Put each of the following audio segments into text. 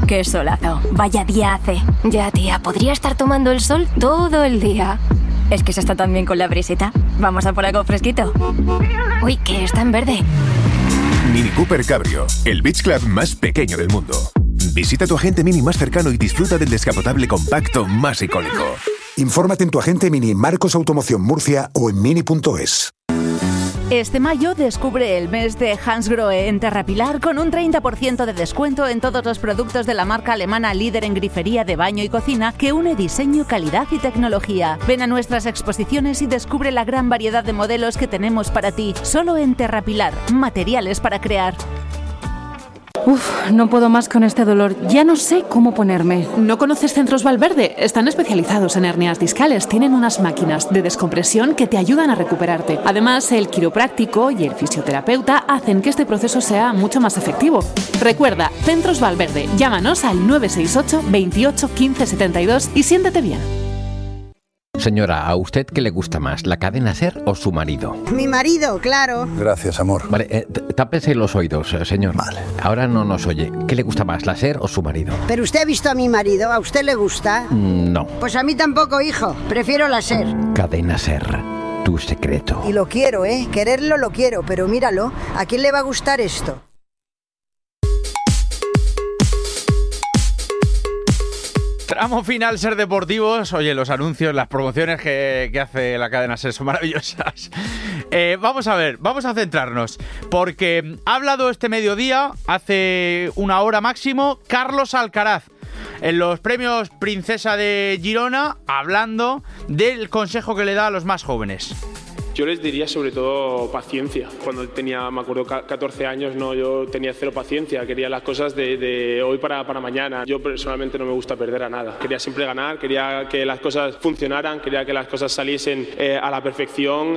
Qué solazo. Vaya día hace. Ya, tía, podría estar tomando el sol todo el día. Es que se está tan bien con la brisita. Vamos a por algo fresquito. Uy, que está en verde. Mini Cooper Cabrio, el beach club más pequeño del mundo. Visita tu agente Mini más cercano y disfruta del descapotable compacto más icónico. Infórmate en tu agente Mini Marcos Automoción Murcia o en mini.es. Este mayo descubre el mes de Hansgrohe en Terrapilar con un 30% de descuento en todos los productos de la marca alemana líder en grifería de baño y cocina que une diseño, calidad y tecnología. Ven a nuestras exposiciones y descubre la gran variedad de modelos que tenemos para ti. Solo en Terrapilar, materiales para crear. No puedo más con este dolor. Ya no sé cómo ponerme. ¿No conoces Centros Valverde? Están especializados en hernias discales. Tienen unas máquinas de descompresión que te ayudan a recuperarte. Además, el quiropráctico y el fisioterapeuta hacen que este proceso sea mucho más efectivo. Recuerda, Centros Valverde. Llámanos al 968 28 15 72 y siéntete bien. Señora, ¿a usted qué le gusta más, la cadena SER o su marido? Mi marido, claro. Gracias, amor. Vale, tápese los oídos, señor. Vale. Ahora no nos oye. ¿Qué le gusta más, la SER o su marido? ¿Pero usted ha visto a mi marido? ¿A usted le gusta? No. Pues a mí tampoco, hijo. Prefiero la SER. Cadena SER, tu secreto. Y lo quiero, ¿eh? Quererlo lo quiero, pero míralo. ¿A quién le va a gustar esto? Tramo final, Ser Deportivos. Oye, los anuncios, las promociones que hace la cadena SER son maravillosas. Vamos a ver, vamos a centrarnos. Porque ha hablado este mediodía, hace una hora máximo, Carlos Alcaraz, en los premios Princesa de Girona, hablando del consejo que le da a los más jóvenes. Yo les diría sobre todo paciencia. Cuando tenía, me acuerdo, 14 años, no, yo tenía cero paciencia, quería las cosas de hoy para mañana. Yo personalmente no me gusta perder a nada. Quería siempre ganar, quería que las cosas funcionaran, quería que las cosas saliesen a la perfección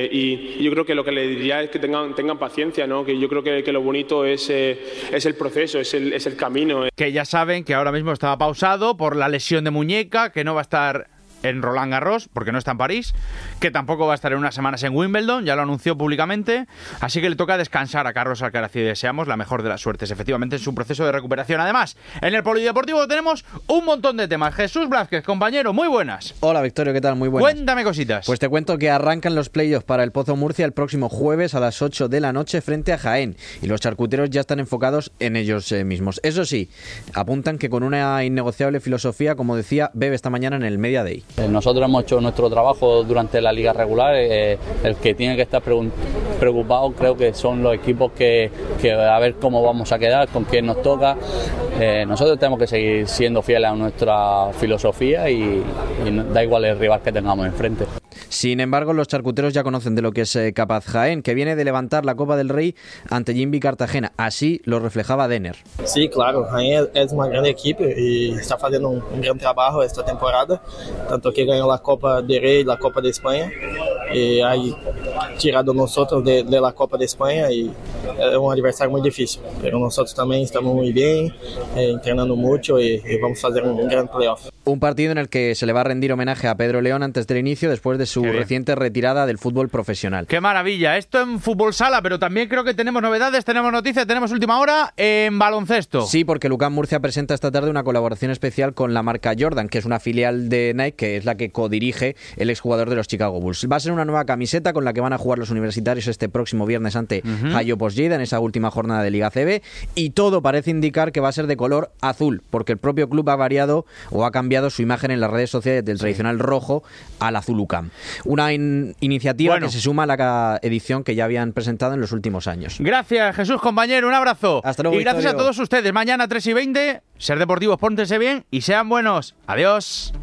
y yo creo que lo que le diría es que tengan paciencia, ¿no? Que yo creo que lo bonito es el proceso, es el camino. Que ya saben que ahora mismo estaba pausado por la lesión de muñeca, que no va a estar en Roland Garros, porque no está en París, que tampoco va a estar en unas semanas en Wimbledon, ya lo anunció públicamente, así que le toca descansar a Carlos Alcaraz y deseamos la mejor de las suertes, efectivamente, en su proceso de recuperación. Además, en el Polideportivo tenemos un montón de temas. Jesús Blázquez, compañero, muy buenas. Hola, Victorio, ¿qué tal? Muy buenas. Cuéntame cositas. Pues te cuento que arrancan los playoffs para el Pozo Murcia el próximo jueves a las 8 de la noche frente a Jaén, y los charcuteros ya están enfocados en ellos mismos. Eso sí, apuntan que con una innegociable filosofía, como decía Bebe esta mañana en el Media Day. Nosotros hemos hecho nuestro trabajo durante la liga regular, el que tiene que estar preocupado creo que son los equipos que a ver cómo vamos a quedar, con quién nos toca. Nosotros tenemos que seguir siendo fieles a nuestra filosofía y da igual el rival que tengamos enfrente. Sin embargo, los charcuteros ya conocen de lo que es capaz Jaén, que viene de levantar la Copa del Rey ante Jimby Cartagena. Así lo reflejaba Denner. Sí, claro, Jaén es una gran equipo y está haciendo un gran trabajo esta temporada, tanto que ganó la Copa del Rey y la Copa de España, y ha tirado nosotros de la Copa de España, y es un adversario muy difícil, pero nosotros también estamos muy bien, entrenando mucho y vamos a hacer un gran playoff. Un partido en el que se le va a rendir homenaje a Pedro León antes del inicio, después de su reciente retirada del fútbol profesional. ¡Qué maravilla! Esto en fútbol sala, pero también creo que tenemos novedades, tenemos noticias, tenemos última hora en baloncesto. Sí, porque Lucán Murcia presenta esta tarde una colaboración especial con la marca Jordan, que es una filial de Nike, que es la que codirige el exjugador de los Chicago Bulls. Va a ser una nueva camiseta con la que van a jugar los universitarios este próximo viernes ante Jayhopos Lleida en esa última jornada de Liga CB, y todo parece indicar que va a ser de color azul, porque el propio club ha variado o ha cambiado su imagen en las redes sociales del tradicional rojo al azul UCAM. Una iniciativa que se suma a la edición que ya habían presentado en los últimos años. Gracias, Jesús, compañero, un abrazo. Hasta luego, y gracias Victorio. A todos ustedes. Mañana 3:20, Ser Deportivos, póntense bien y sean buenos. Adiós.